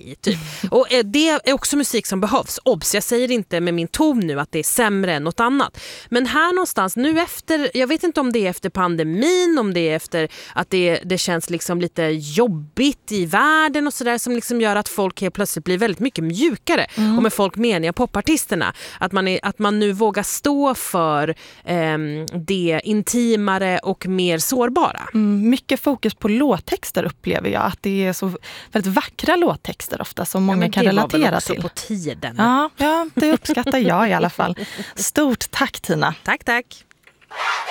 okej, typ. Och det är också musik som behövs. Obs, jag säger inte med min ton nu att det är sämre än något annat. Men här någonstans, nu efter, jag vet inte om det är efter pandemin, om det är efter att det känns liksom lite jobbigt i världen och sådär, som liksom gör att folk helt plötsligt blir väldigt mycket mjukare. Och med folk menar jag popartisterna. Att man nu vågar stå för det intimare och mer sårbara. Mycket fokus på låttexter upplever jag. Att det är så väldigt vackra låttexter ofta som många kan relatera till. Det var väl också på tiden. Ja, det uppskattar jag i alla fall. Stort tack, Tina. Tack.